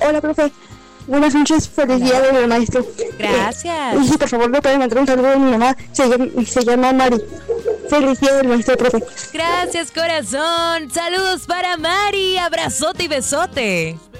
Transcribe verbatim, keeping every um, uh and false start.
Hola, profe. Buenas noches, feliz día del maestro. Gracias. Eh, y si por favor me pueden mandar un saludo de mi mamá, se llama, se llama Mari. Feliz día del maestro, profe. Gracias, corazón. Saludos para Mari. Abrazote y besote.